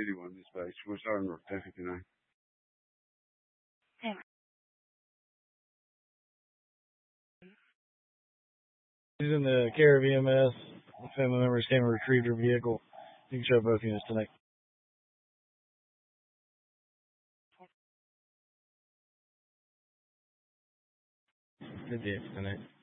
81 dispatch. We're starting North 1059. He's in the care of EMS. The family members came and retrieved her vehicle. You can show both units tonight. Good day tonight.